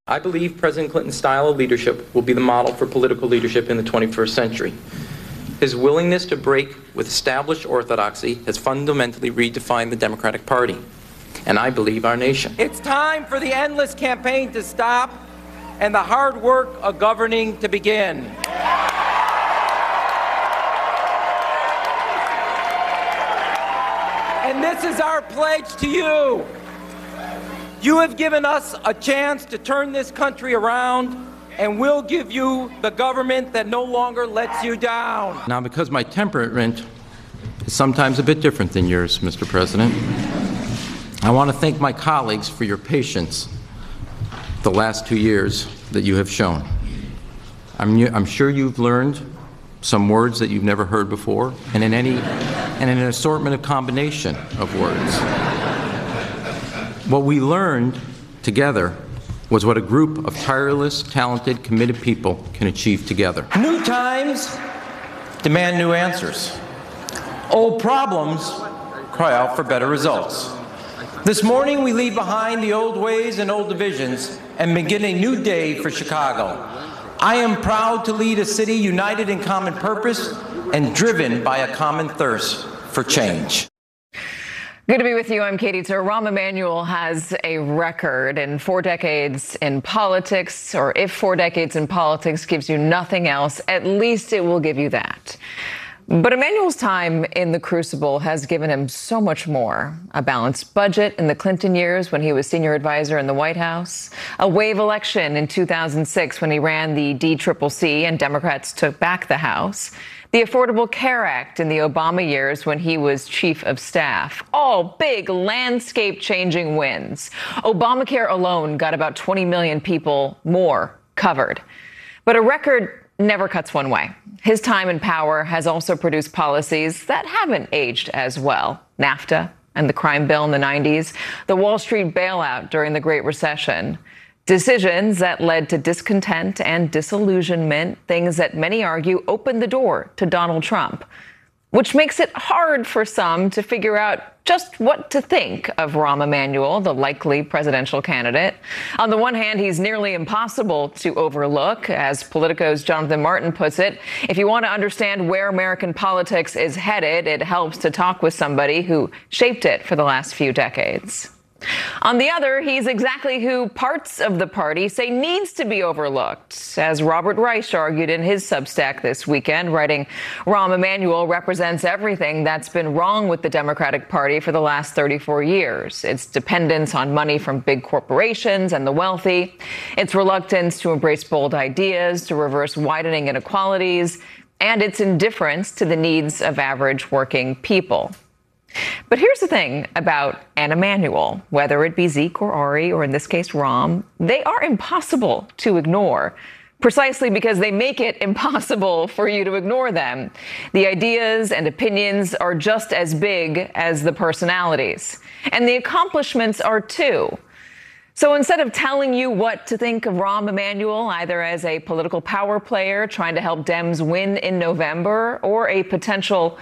I believe President Clinton's style of leadership will be the model for political leadership in the 21st century. His willingness to break with established orthodoxy has fundamentally redefined the Democratic Party, and I believe our nation. It's time for the endless campaign to stop and the hard work of governing to begin. And this is our pledge to you. You have given us a chance to turn this country around, and we'll give you the government that no longer lets you down. Now, because my temperament is sometimes a bit different than yours, Mr. President, I want to thank my colleagues for your patience the last 2 years that you have shown. I'm sure you've learned some words that you've never heard before, and in an assortment of combination of words. What we learned together was what a group of tireless, talented, committed people can achieve together. New times demand new answers. Old problems cry out for better results. This morning, we leave behind the old ways and old divisions and begin a new day for Chicago. I am proud to lead a city united in common purpose and driven by a common thirst for change. Good to be with you. I'm Katie Tur. Rahm Emanuel has a record in 4 decades in politics, or if 4 decades in politics gives you nothing else, at least it will give you that. But Emanuel's time in the crucible has given him so much more. A balanced budget in the Clinton years when he was senior advisor in the White House, a wave election in 2006 when he ran the DCCC and Democrats took back the House, the Affordable Care Act in the Obama years when he was chief of staff. All big landscape-changing wins. Obamacare alone got about 20 million people more covered. But a record never cuts one way. His time in power has also produced policies that haven't aged as well. NAFTA and the crime bill in the 90s, the Wall Street bailout during the Great Recession. Decisions that led to discontent and disillusionment, things that many argue opened the door to Donald Trump, which makes it hard for some to figure out just what to think of Rahm Emanuel, the likely presidential candidate. On the one hand, he's nearly impossible to overlook. As Politico's Jonathan Martin puts it, if you want to understand where American politics is headed, it helps to talk with somebody who shaped it for the last few decades. On the other, he's exactly who parts of the party say needs to be overlooked. As Robert Reich argued in his Substack this weekend, writing, Rahm Emanuel represents everything that's been wrong with the Democratic Party for the last 34 years. Its dependence on money from big corporations and the wealthy, its reluctance to embrace bold ideas, to reverse widening inequalities, and its indifference to the needs of average working people. But here's the thing about an Emanuel, whether it be Zeke or Ari, or in this case, Rahm, they are impossible to ignore, precisely because they make it impossible for you to ignore them. The ideas and opinions are just as big as the personalities, and the accomplishments are too. So instead of telling you what to think of Rahm Emanuel, either as a political power player trying to help Dems win in November, or a potential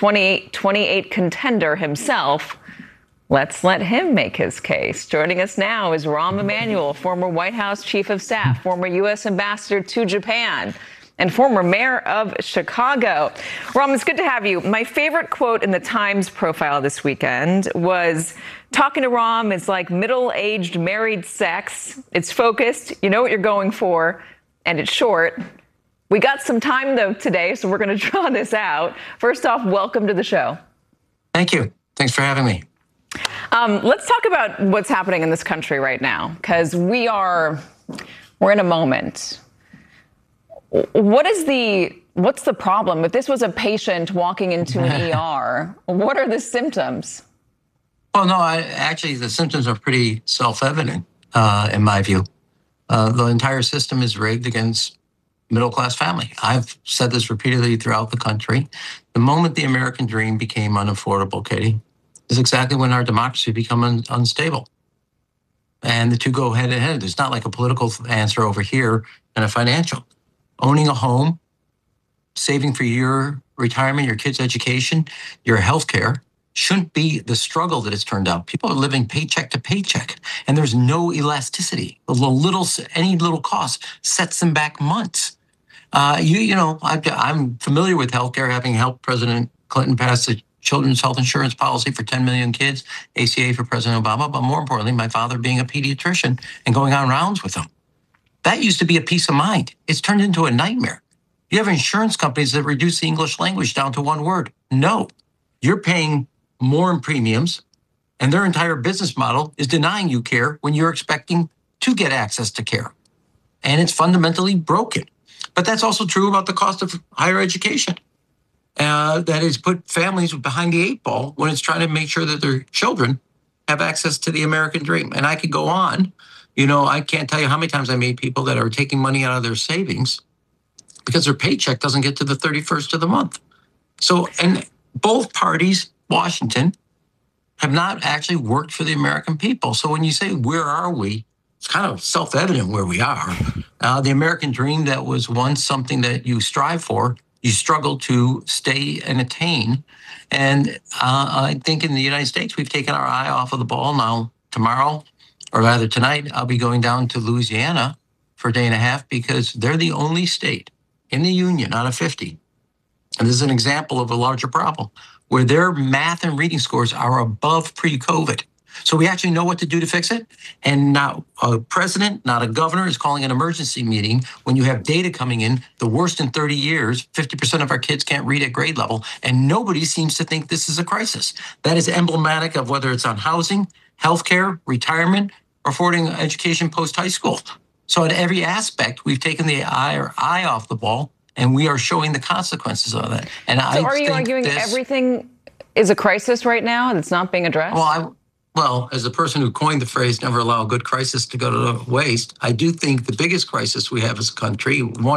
28 contender himself, let's let him make his case. Joining us now is Rahm Emanuel, former White House chief of staff, former U.S. ambassador to Japan, and former mayor of Chicago. Rahm, it's good to have you. My favorite quote in the Times profile this weekend was, talking to Rahm is like middle-aged married sex. It's focused, you know what you're going for, and it's short. We got some time, though, today, so we're going to draw this out. First off, welcome to the show. Thank you. Thanks for having me. Let's talk about what's happening in this country right now, because we're in a moment. What's the problem? If this was a patient walking into an ER, what are the symptoms? Oh, no, actually, the symptoms are pretty self-evident, in my view. The entire system is rigged against middle-class family. I've said this repeatedly throughout the country. The moment the American dream became unaffordable, Katie, is exactly when our democracy became unstable. And the two go head-to-head. It's not like a political answer over here and a financial. Owning a home, saving for your retirement, your kids' education, your health care, shouldn't be the struggle that it's turned out. People are living paycheck to paycheck, and there's no elasticity. Any little cost sets them back months. I'm familiar with healthcare, having helped President Clinton pass the children's health insurance policy for 10 million kids, ACA for President Obama, but more importantly, my father being a pediatrician and going on rounds with him. That used to be a peace of mind. It's turned into a nightmare. You have insurance companies that reduce the English language down to one word. No, you're paying more in premiums, and their entire business model is denying you care when you're expecting to get access to care. And it's fundamentally broken. But that's also true about the cost of higher education. That has put families behind the eight ball when it's trying to make sure that their children have access to the American dream. And I could go on. I can't tell you how many times I meet people that are taking money out of their savings because their paycheck doesn't get to the 31st of the month. So, and both parties, Washington, have not actually worked for the American people. So when you say, where are we? It's kind of self-evident where we are. The American dream that was once something that you strive for, you struggle to stay and attain. And I think in the United States, we've taken our eye off of the ball. Now, tomorrow, or rather tonight, I'll be going down to Louisiana for a day and a half because they're the only state in the union out of 50. And this is an example of a larger problem where their math and reading scores are above pre-COVID. So we actually know what to do to fix it. And not a president, not a governor is calling an emergency meeting when you have data coming in, the worst in 30 years, 50% of our kids can't read at grade level, and nobody seems to think this is a crisis. That is emblematic of whether it's on housing, healthcare, retirement, or affording education post-high school. So at every aspect, we've taken the eye off the ball, and we are showing the consequences of that. And so are you arguing everything is a crisis right now that's not being addressed? Well, as a person who coined the phrase, never allow a good crisis to go to waste, I do think the biggest crisis we have as a country,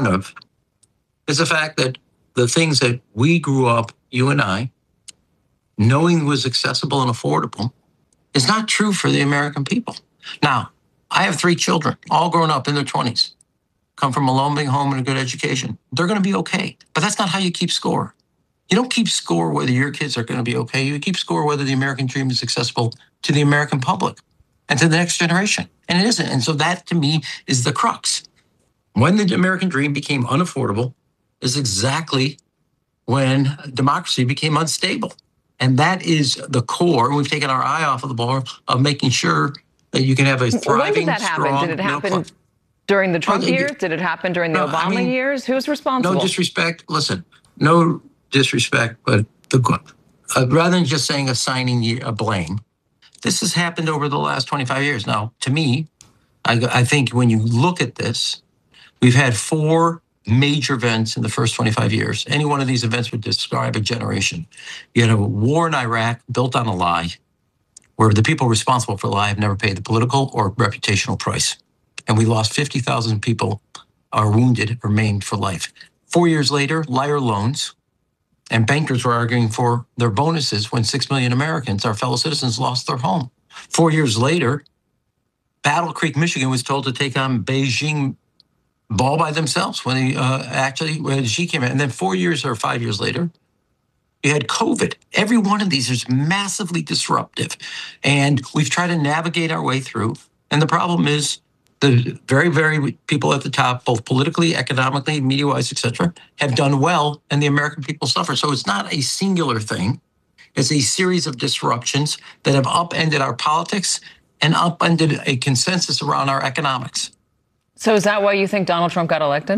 is the fact that the things that we grew up, you and I, knowing was accessible and affordable, is not true for the American people. Now, I have 3 children, all grown up in their 20s, come from a loving home and a good education. They're going to be okay, but that's not how you keep score. You don't keep score whether your kids are going to be okay. You keep score whether the American dream is accessible to the American public and to the next generation. And it isn't. And so that, to me, is the crux. When the American dream became unaffordable is exactly when democracy became unstable. And that is the core. And we've taken our eye off of the ball of making sure that you can have a thriving, when did that happen? Did it happen during the Trump years? Did it happen during the Obama years? Who's responsible? No disrespect. Listen, no disrespect, but rather than just saying assigning a blame, this has happened over the last 25 years. Now, to me, I think when you look at this, we've had 4 major events in the first 25 years. Any one of these events would describe a generation. You had a war in Iraq built on a lie, where the people responsible for the lie have never paid the political or reputational price. And we lost 50,000 people are wounded or maimed for life. 4 years later, liar loans, and bankers were arguing for their bonuses when 6 million Americans, our fellow citizens, lost their home. 4 years later, Battle Creek, Michigan was told to take on Beijing all by themselves when when Xi came in. And then 4 years or 5 years later, you had COVID. Every one of these is massively disruptive. And we've tried to navigate our way through. And the problem is the very, very people at the top, both politically, economically, media-wise, et cetera, have done well, and the American people suffer. So it's not a singular thing. It's a series of disruptions that have upended our politics and upended a consensus around our economics. So is that why you think Donald Trump got elected?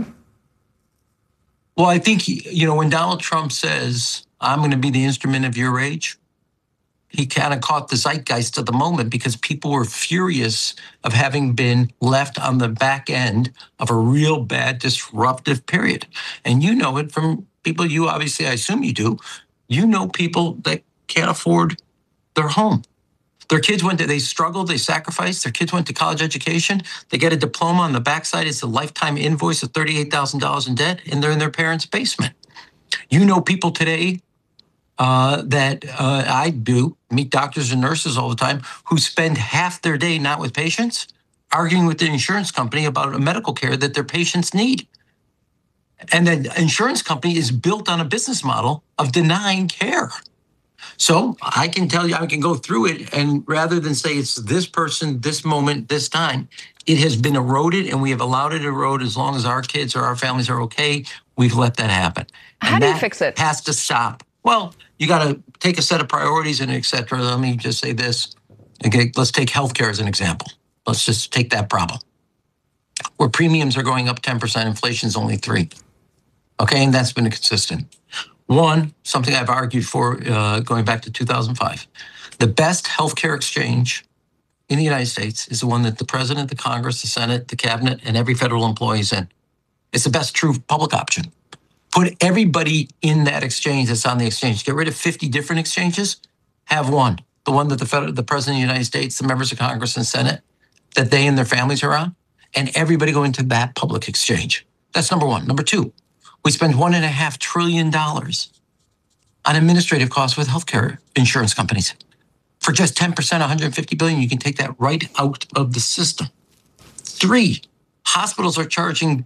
Well, I think, when Donald Trump says, I'm going to be the instrument of your age, he kind of caught the zeitgeist of the moment because people were furious of having been left on the back end of a real bad disruptive period. And you know it from people I assume you do. You know people that can't afford their home. Their kids they struggled, they sacrificed, their kids went to college education, they get a diploma on the backside, it's a lifetime invoice of $38,000 in debt, and they're in their parents' basement. You know people today that I do, meet doctors and nurses all the time, who spend half their day not with patients, arguing with the insurance company about a medical care that their patients need. And the insurance company is built on a business model of denying care. So I can tell you, I can go through it, and rather than say it's this person, this moment, this time, it has been eroded, and we have allowed it to erode as long as our kids or our families are okay. We've let that happen. How do you fix it? Has to stop. Well, you got to take a set of priorities and et cetera. Let me just say this. Okay, let's take healthcare as an example. Let's just take that problem. Where premiums are going up 10%, inflation is only 3%. Okay, and that's been consistent. One, something I've argued for going back to 2005. The best healthcare exchange in the United States is the one that the president, the Congress, the Senate, the cabinet, and every federal employee is in. It's the best true public option. Put everybody in that exchange that's on the exchange. Get rid of 50 different exchanges. Have one, the one that the president of the United States, the members of Congress and Senate, that they and their families are on, and everybody go into that public exchange. That's number one. Number two, we spend $1.5 trillion on administrative costs with healthcare insurance companies. For just 10%, $150 billion, you can take that right out of the system. 3, hospitals are charging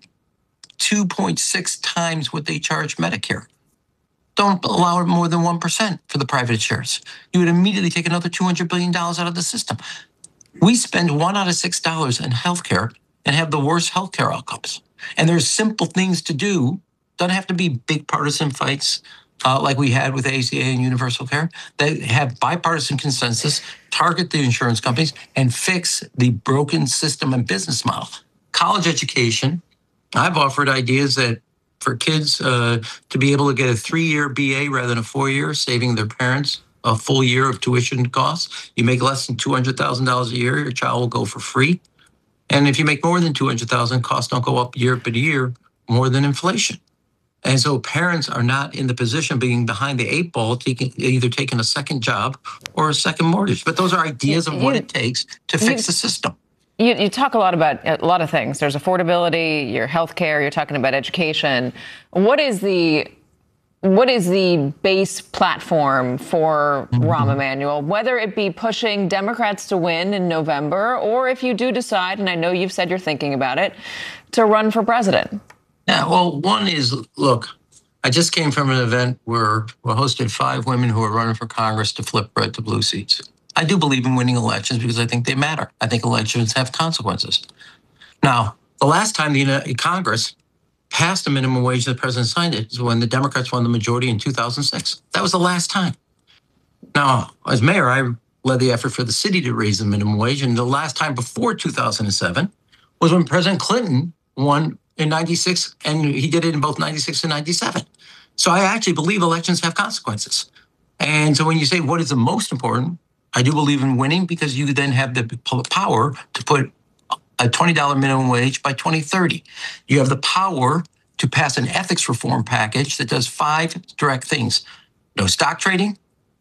2.6 times what they charge Medicare. Don't allow more than 1% for the private insurers. You would immediately take another $200 billion out of the system. We spend $1 out of $6 in healthcare and have the worst healthcare outcomes. And there's simple things to do. Doesn't have to be big partisan fights like we had with ACA and universal care. They have bipartisan consensus, target the insurance companies, and fix the broken system and business model. College education, I've offered ideas that for kids to be able to get a 3-year BA rather than a 4-year, saving their parents a full year of tuition costs. You make less than $200,000 a year, your child will go for free. And if you make more than $200,000, costs don't go up year by year more than inflation. And so parents are not in the position of being behind the 8 ball, either taking a second job or a second mortgage. But those are ideas of what it takes to fix the system. You talk a lot about a lot of things. There's affordability, your health care, you're talking about education. What is the base platform for Rahm Emanuel, whether it be pushing Democrats to win in November, or if you do decide, and I know you've said you're thinking about it, to run for president? Yeah, well, one is, look, I just came from an event where we hosted 5 women who are running for Congress to flip red to blue seats. I do believe in winning elections because I think they matter. I think elections have consequences. Now, the last time the Congress passed a minimum wage, the president signed it, is when the Democrats won the majority in 2006. That was the last time. Now, as mayor, I led the effort for the city to raise the minimum wage, and the last time before 2007 was when President Clinton won in 96, and he did it in both 96 and 97. So I actually believe elections have consequences. And so when you say what is the most important, I do believe in winning because you then have the power to put a $20 minimum wage by 2030. You have the power to pass an ethics reform package that does 5 direct things. No stock trading,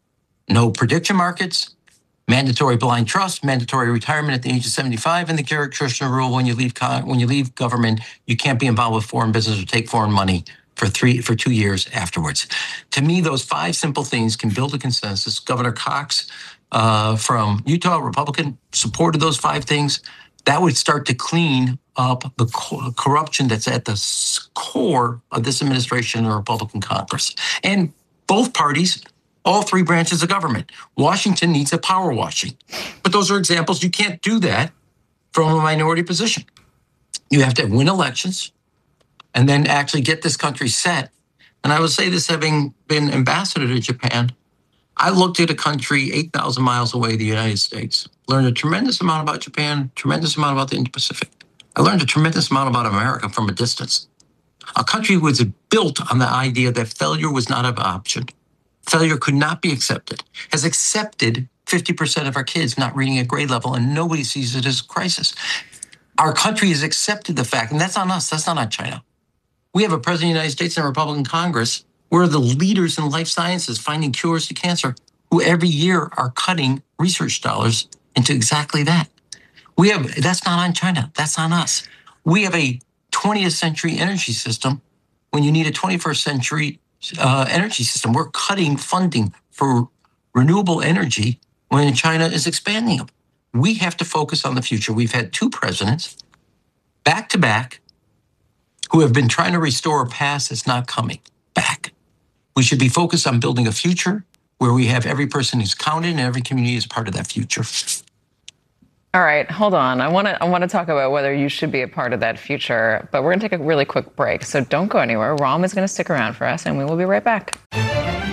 no prediction markets, mandatory blind trust, mandatory retirement at the age of 75, and the Jared Kushner rule: when you leave government, you can't be involved with foreign business or take foreign money for 2 years afterwards. To me, those 5 simple things can build a consensus. Governor Cox from Utah, Republican, supported those 5 things. That would start to clean up the corruption that's at the core of this administration and the Republican Congress. And both parties, all 3 branches of government. Washington needs a power washing. But those are examples. You can't do that from a minority position. You have to win elections and then actually get this country set. And I would say this, having been ambassador to Japan, I looked at a country 8,000 miles away, the United States, learned a tremendous amount about Japan, tremendous amount about the Indo-Pacific. I learned a tremendous amount about America from a distance. A country was built on the idea that failure was not an option. Failure could not be accepted. Has accepted 50% of our kids not reading at grade level, and nobody sees it as a crisis. Our country has accepted the fact, and that's on us, that's not on China. We have a president of the United States and a Republican Congress. We're the leaders in life sciences, finding cures to cancer, who every year are cutting research dollars into exactly that. That's not on China, that's on us. We have a 20th century energy system when you need a 21st century energy system. We're cutting funding for renewable energy when China is expanding them. We have to focus on the future. We've had 2 presidents back to back who have been trying to restore a past that's not coming back. We should be focused on building a future where we have every person who's counted and every community is part of that future. All right, hold on. I want to talk about whether you should be a part of that future, but we're going to take a really quick break. So don't go anywhere. Ram is going to stick around for us, and we will be right back.